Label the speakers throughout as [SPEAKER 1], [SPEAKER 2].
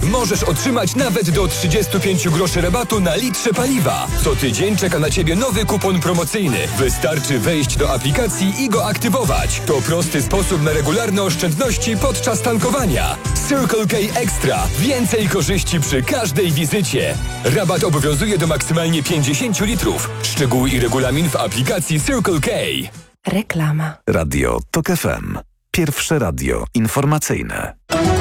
[SPEAKER 1] możesz otrzymać nawet do 35 groszy rabatu na litrze paliwa. Co tydzień czeka na Ciebie nowy kupon promocyjny. Wystarczy wejść do aplikacji i go aktywować. To prosty sposób na regularne oszczędności podczas tankowania. Circle K Extra. Więcej korzyści przy każdej wizycie. Rabat obowiązuje do maksymalnie 50 litrów. Szczegóły i regulamin w aplikacji Circle K.
[SPEAKER 2] Reklama.
[SPEAKER 3] Radio TOK FM. Pierwsze radio informacyjne.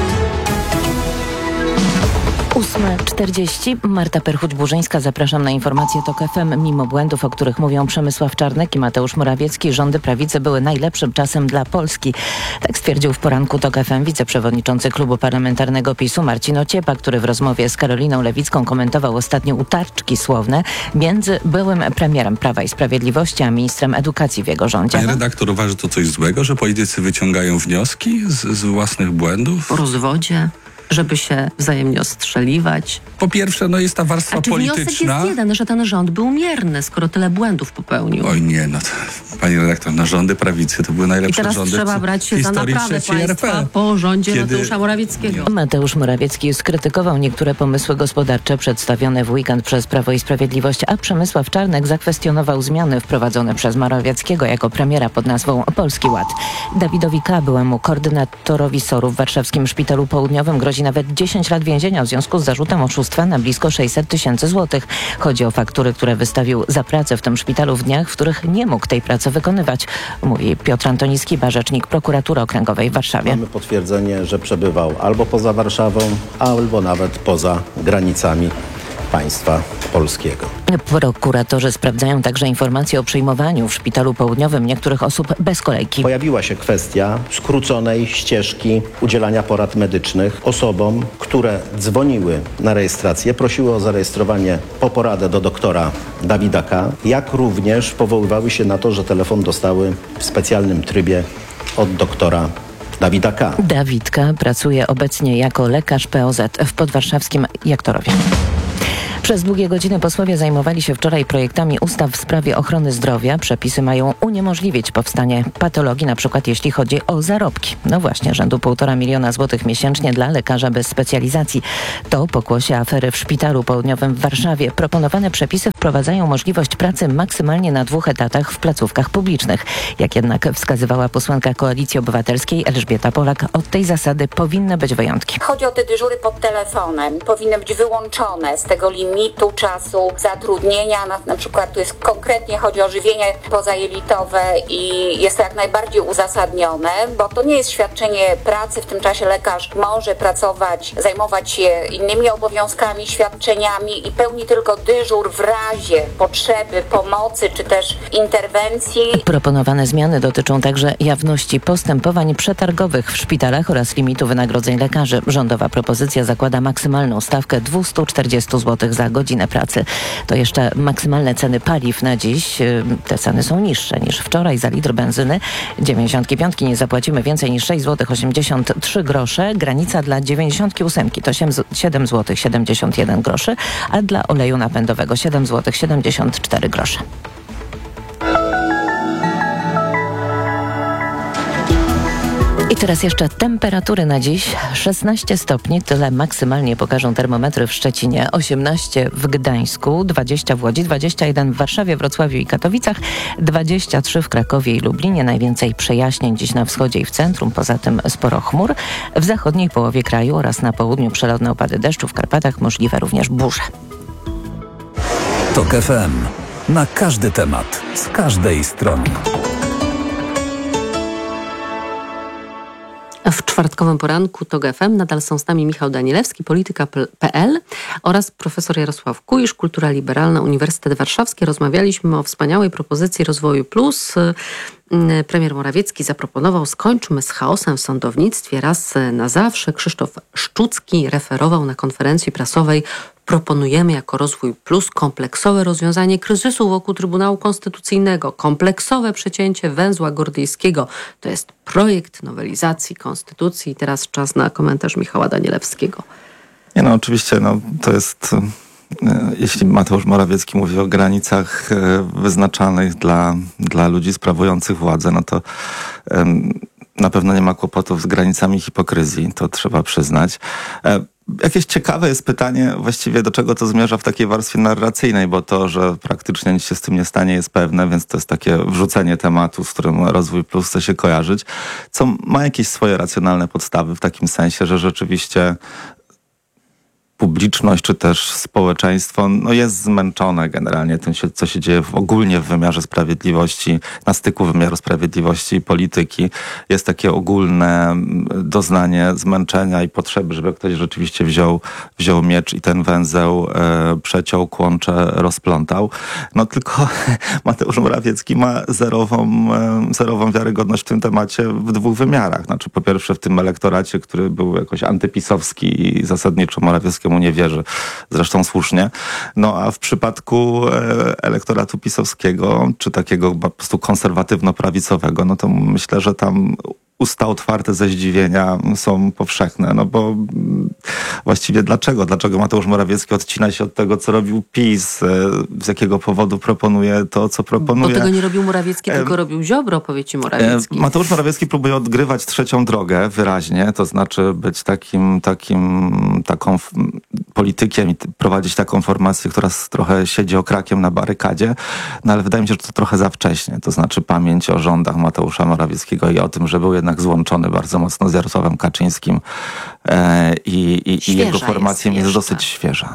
[SPEAKER 4] 8:40. Marta Perchuć-Burzyńska. Zapraszam na informacje TOK FM. Mimo błędów, o których mówią Przemysław Czarnek i Mateusz Morawiecki, rządy prawicy były najlepszym czasem dla Polski. Tak stwierdził w poranku TOK FM wiceprzewodniczący klubu parlamentarnego PiS-u Marcin Ociepa, który w rozmowie z Karoliną Lewicką komentował ostatnio utarczki słowne między byłym premierem Prawa i Sprawiedliwości a ministrem edukacji w jego rządzie.
[SPEAKER 5] Panie redaktor, uważa to coś złego, że politycy wyciągają wnioski z własnych błędów?
[SPEAKER 6] O rozwodzie, żeby się wzajemnie ostrzeliwać.
[SPEAKER 5] Po pierwsze, jest ta warstwa polityczna.
[SPEAKER 6] Wniosek jest jeden, że ten rząd był mierny, skoro tyle błędów popełnił.
[SPEAKER 5] Oj nie, panie redaktor, rządy prawicy to były najlepsze rządy
[SPEAKER 6] I teraz trzeba brać się za naprawę państwa po rządzie Mateusza Morawieckiego.
[SPEAKER 4] Mateusz Morawiecki skrytykował niektóre pomysły gospodarcze przedstawione w weekend przez Prawo i Sprawiedliwość, a Przemysław Czarnek zakwestionował zmiany wprowadzone przez Morawieckiego jako premiera pod nazwą Polski Ład. Dawidowi K., byłemu koordynatorowi SOR-u w warszawskim Szpitalu Południowym, grozi nawet 10 lat więzienia w związku z zarzutem oszustwa na blisko 600 tysięcy złotych. Chodzi o faktury, które wystawił za pracę w tym szpitalu w dniach, w których nie mógł tej pracy wykonywać, mówi Piotr Antoniski-Ba, rzecznik Prokuratury Okręgowej w Warszawie.
[SPEAKER 7] Mamy potwierdzenie, że przebywał albo poza Warszawą, albo nawet poza granicami państwa polskiego.
[SPEAKER 4] Prokuratorzy sprawdzają także informacje o przyjmowaniu w Szpitalu Południowym niektórych osób bez kolejki.
[SPEAKER 7] Pojawiła się kwestia skróconej ścieżki udzielania porad medycznych osobom, które dzwoniły na rejestrację, prosiły o zarejestrowanie po poradę do doktora Dawida K., jak również powoływały się na to, że telefon dostały w specjalnym trybie od doktora Dawida K.
[SPEAKER 4] Dawid K. pracuje obecnie jako lekarz POZ w podwarszawskim Jaktorowie. Przez długie godziny posłowie zajmowali się wczoraj projektami ustaw w sprawie ochrony zdrowia. Przepisy mają uniemożliwić powstanie patologii, na przykład jeśli chodzi o zarobki. No właśnie, rzędu 1,5 miliona złotych miesięcznie dla lekarza bez specjalizacji. To pokłosie afery w Szpitalu Południowym w Warszawie. Proponowane przepisy wprowadzają możliwość pracy maksymalnie na 2 etatach w placówkach publicznych. Jak jednak wskazywała posłanka Koalicji Obywatelskiej Elżbieta Polak, od tej zasady powinny być wyjątki.
[SPEAKER 8] Chodzi o te dyżury pod telefonem. Powinny być wyłączone z tego limitu czasu zatrudnienia. Na przykład tu jest konkretnie chodzi o żywienie pozajelitowe i jest to jak najbardziej uzasadnione, bo to nie jest świadczenie pracy. W tym czasie lekarz może pracować, zajmować się innymi obowiązkami, świadczeniami i pełni tylko dyżur w razie potrzeby pomocy czy też interwencji.
[SPEAKER 4] Proponowane zmiany dotyczą także jawności postępowań przetargowych w szpitalach oraz limitu wynagrodzeń lekarzy. Rządowa propozycja zakłada maksymalną stawkę 240 zł za godzinę pracy. To jeszcze maksymalne ceny paliw na dziś. Te ceny są niższe niż wczoraj. Za litr benzyny 95 nie zapłacimy więcej niż 6 zł 83 grosze. Granica dla 98 to 7 zł 71 groszy, a dla oleju napędowego 7 zł 74 grosze. I teraz jeszcze temperatury na dziś. 16 stopni, tyle maksymalnie pokażą termometry w Szczecinie, 18 w Gdańsku, 20 w Łodzi, 21 w Warszawie, Wrocławiu i Katowicach, 23 w Krakowie i Lublinie. Najwięcej przejaśnień dziś na wschodzie i w centrum, poza tym sporo chmur. W zachodniej połowie kraju oraz na południu przelotne opady deszczu, w Karpatach możliwe również burze.
[SPEAKER 3] TOK FM. Na każdy temat, z każdej strony.
[SPEAKER 6] W czwartkowym poranku TOK FM nadal są z nami Michał Danielewski, Polityka.pl oraz profesor Jarosław Kuisz, Kultura Liberalna, Uniwersytet Warszawski. Rozmawialiśmy o wspaniałej propozycji Rozwoju Plus. Premier Morawiecki zaproponował: skończmy z chaosem w sądownictwie raz na zawsze. Krzysztof Szczucki referował na konferencji prasowej: proponujemy jako Rozwój Plus kompleksowe rozwiązanie kryzysu wokół Trybunału Konstytucyjnego, kompleksowe przecięcie węzła gordyjskiego. To jest projekt nowelizacji Konstytucji. I teraz czas na komentarz Michała Danielewskiego.
[SPEAKER 9] Oczywiście, to jest... Jeśli Mateusz Morawiecki mówi o granicach wyznaczanych dla ludzi sprawujących władzę, to na pewno nie ma kłopotów z granicami hipokryzji, to trzeba przyznać. Jakieś ciekawe jest pytanie właściwie, do czego to zmierza w takiej warstwie narracyjnej, bo to, że praktycznie nic się z tym nie stanie, jest pewne, więc to jest takie wrzucenie tematu, z którym Rozwój Plus chce się kojarzyć, co ma jakieś swoje racjonalne podstawy w takim sensie, że rzeczywiście publiczność czy też społeczeństwo jest zmęczone generalnie tym, co się dzieje ogólnie w wymiarze sprawiedliwości, na styku wymiaru sprawiedliwości i polityki. Jest takie ogólne doznanie zmęczenia i potrzeby, żeby ktoś rzeczywiście wziął miecz i ten węzeł przeciął, kłącze, rozplątał. No tylko Mateusz Morawiecki ma zerową wiarygodność w tym temacie w dwóch wymiarach. Znaczy po pierwsze w tym elektoracie, który był jakoś antypisowski i zasadniczo Morawieckiemu nie wierzy, zresztą słusznie. No a w przypadku elektoratu pisowskiego, czy takiego po prostu konserwatywno-prawicowego, no to myślę, że tam usta otwarte ze zdziwienia są powszechne. No bo właściwie dlaczego? Dlaczego Mateusz Morawiecki odcina się od tego, co robił PiS? Z jakiego powodu proponuje to, co proponuje?
[SPEAKER 6] Bo tego nie robił Morawiecki, tylko robił Ziobro, powie ci Morawiecki.
[SPEAKER 9] Mateusz Morawiecki próbuje odgrywać trzecią drogę wyraźnie, to znaczy być taką politykiem i prowadzić taką formację, która trochę siedzi okrakiem na barykadzie, no ale wydaje mi się, że to trochę za wcześnie. To znaczy pamięć o rządach Mateusza Morawieckiego i o tym, że był jednak złączony bardzo mocno z Jarosławem Kaczyńskim i jego formacją jest dosyć świeża.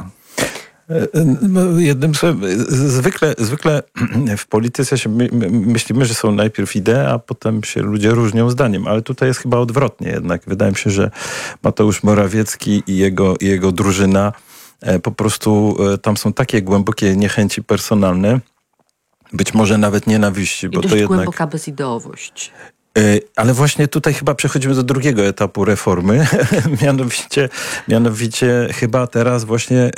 [SPEAKER 2] Zwykle w polityce się myślimy, że są najpierw idee, a potem się ludzie różnią zdaniem, ale tutaj jest chyba odwrotnie jednak. Wydaje mi się, że Mateusz Morawiecki i jego drużyna po prostu tam są takie głębokie niechęci personalne, być może nawet nienawiści, bo
[SPEAKER 6] I dość
[SPEAKER 2] to jednak
[SPEAKER 6] głęboka bezideowość.
[SPEAKER 2] Ale właśnie tutaj chyba przechodzimy do drugiego etapu reformy. mianowicie chyba teraz właśnie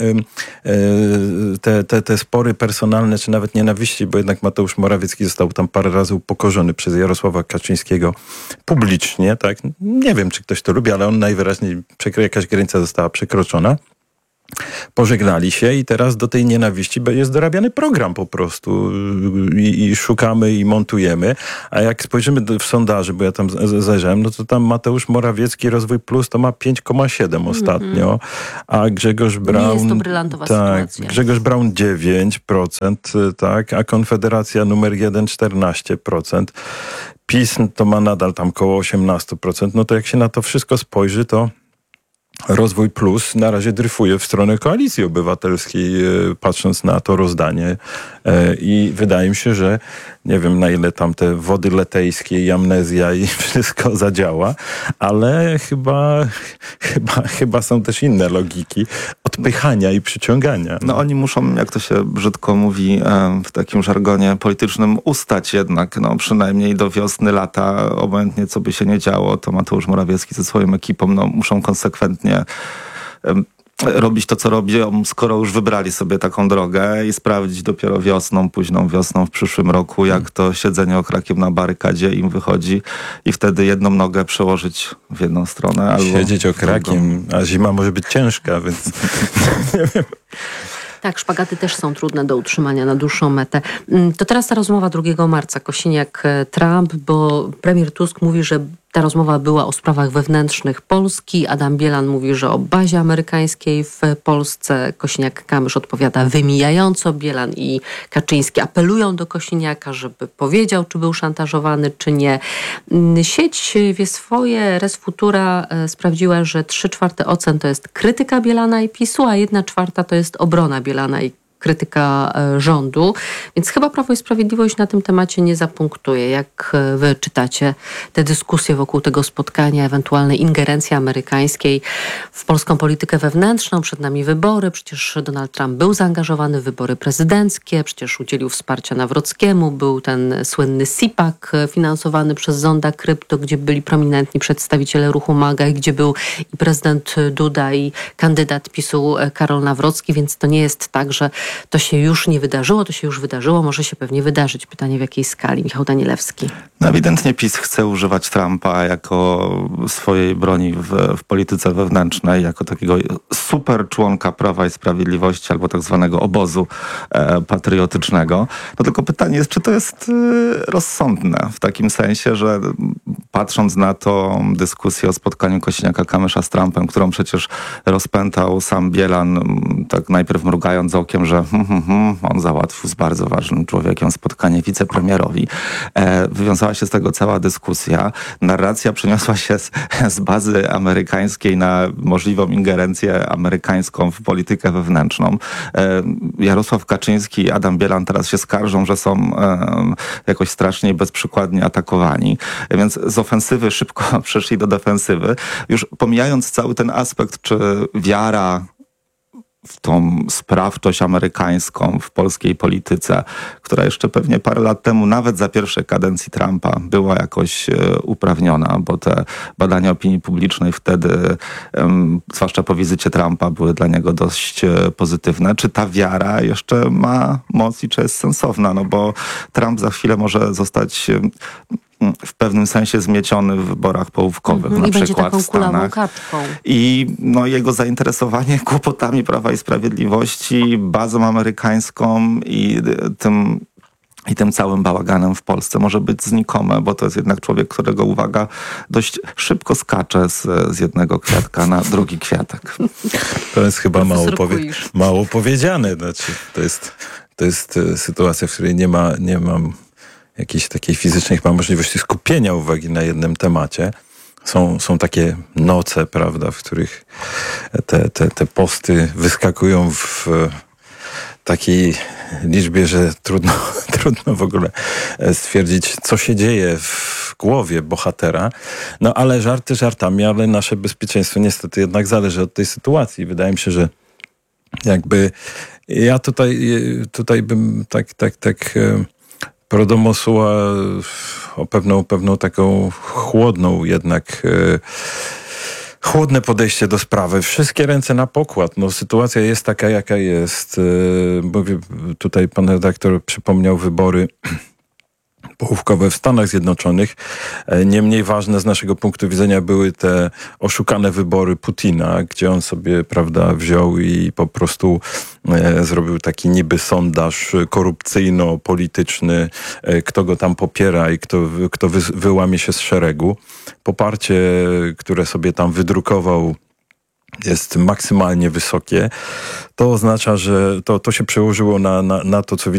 [SPEAKER 2] te spory personalne, czy nawet nienawiści, bo jednak Mateusz Morawiecki został tam parę razy upokorzony przez Jarosława Kaczyńskiego publicznie, tak? Nie wiem, czy ktoś to lubi, ale on najwyraźniej jakaś granica została przekroczona. Pożegnali się i teraz do tej nienawiści jest dorabiany program po prostu i szukamy i montujemy, a jak spojrzymy w sondaże, bo ja tam zajrzałem, no to tam Mateusz Morawiecki Rozwój Plus to ma 5,7 ostatnio, a Grzegorz Braun...
[SPEAKER 6] Nie jest to brylantowa sytuacja.
[SPEAKER 2] Grzegorz Braun 9%, tak, a Konfederacja numer 1 14%. PiS to ma nadal tam koło 18%, no to jak się na to wszystko spojrzy, to Rozwój Plus na razie dryfuje w stronę Koalicji Obywatelskiej, patrząc na to rozdanie. I wydaje mi się, że nie wiem, na ile tam te wody letejskie i amnezja i wszystko zadziała, ale chyba są też inne logiki odpychania i przyciągania.
[SPEAKER 9] No oni muszą, jak to się brzydko mówi w takim żargonie politycznym, ustać jednak, no przynajmniej do wiosny, lata, obojętnie co by się nie działo, to Mateusz Morawiecki ze swoją ekipą muszą konsekwentnie robić to, co robią, skoro już wybrali sobie taką drogę i sprawdzić dopiero późną wiosną w przyszłym roku, jak to siedzenie okrakiem na barykadzie im wychodzi i wtedy jedną nogę przełożyć w jedną stronę. Albo
[SPEAKER 2] siedzieć okrakiem, a zima może być ciężka, więc nie wiem.
[SPEAKER 6] Tak, szpagaty też są trudne do utrzymania na dłuższą metę. To teraz ta rozmowa 2 marca, Kosiniak-Trump, bo premier Tusk mówi, że ta rozmowa była o sprawach wewnętrznych Polski. Adam Bielan mówi, że o bazie amerykańskiej w Polsce. Kosiniak-Kamysz odpowiada wymijająco. Bielan i Kaczyński apelują do Kosiniaka, żeby powiedział, czy był szantażowany, czy nie. Sieć wie swoje. Res Futura sprawdziła, że 3/4 ocen to jest krytyka Bielana i PiS-u, a 1/4 to jest obrona Bielana i krytyka rządu, więc chyba Prawo i Sprawiedliwość na tym temacie nie zapunktuje. Jak wy czytacie te dyskusje wokół tego spotkania, ewentualnej ingerencji amerykańskiej w polską politykę wewnętrzną? Przed nami wybory, przecież Donald Trump był zaangażowany w wybory prezydenckie, przecież udzielił wsparcia Nawrockiemu, był ten słynny SIPAC finansowany przez Zonda Krypto, gdzie byli prominentni przedstawiciele ruchu MAGA i gdzie był i prezydent Duda i kandydat PiS-u Karol Nawrocki, więc to nie jest tak, że to się już nie wydarzyło, to się już wydarzyło, może się pewnie wydarzyć. Pytanie w jakiej skali? Michał Danielewski.
[SPEAKER 9] No ewidentnie PiS chce używać Trumpa jako swojej broni w polityce wewnętrznej, jako takiego super członka Prawa i Sprawiedliwości albo tak zwanego obozu patriotycznego. No tylko pytanie jest, czy to jest rozsądne w takim sensie, że patrząc na tą dyskusję o spotkaniu Kosiniaka-Kamysza z Trumpem, którą przecież rozpętał sam Bielan, tak najpierw mrugając okiem, że on załatwił z bardzo ważnym człowiekiem spotkanie wicepremierowi. Wywiązała się z tego cała dyskusja. Narracja przeniosła się z bazy amerykańskiej na możliwą ingerencję amerykańską w politykę wewnętrzną. Jarosław Kaczyński i Adam Bielan teraz się skarżą, że są jakoś strasznie bezprzykładnie atakowani. Więc z ofensywy szybko przeszli do defensywy. Już pomijając cały ten aspekt, czy wiara w tą sprawczość amerykańską w polskiej polityce, która jeszcze pewnie parę lat temu, nawet za pierwszej kadencji Trumpa, była jakoś uprawniona, bo te badania opinii publicznej wtedy, zwłaszcza po wizycie Trumpa, były dla niego dość pozytywne. Czy ta wiara jeszcze ma moc i czy jest sensowna? No bo Trump za chwilę może zostać w pewnym sensie zmieciony w wyborach połówkowych, na przykład w Stanach. I jego zainteresowanie kłopotami Prawa i Sprawiedliwości, bazą amerykańską i tym całym bałaganem w Polsce może być znikome, bo to jest jednak człowiek, którego uwaga dość szybko skacze z jednego kwiatka na drugi kwiatek.
[SPEAKER 2] To jest chyba mało powiedziane. Znaczy, to jest sytuacja, w której nie mam jakiejś takiej fizycznej chyba możliwości skupienia uwagi na jednym temacie. Są takie noce, prawda, w których te posty wyskakują w takiej liczbie, że trudno w ogóle stwierdzić, co się dzieje w głowie bohatera. No ale żarty żartami, ale nasze bezpieczeństwo niestety jednak zależy od tej sytuacji. Wydaje mi się, że jakby ja tutaj bym tak pro domo sua o pewną taką chłodne podejście do sprawy. Wszystkie ręce na pokład. No, sytuacja jest taka, jaka jest. Bo tutaj pan redaktor przypomniał wybory połówkowe w Stanach Zjednoczonych. Niemniej ważne z naszego punktu widzenia były te oszukane wybory Putina, gdzie on sobie, prawda, wziął i po prostu zrobił taki niby sondaż korupcyjno-polityczny, kto go tam popiera i kto wyłamie się z szeregu. Poparcie, które sobie tam wydrukował, jest maksymalnie wysokie. To oznacza, że to się przełożyło na to, co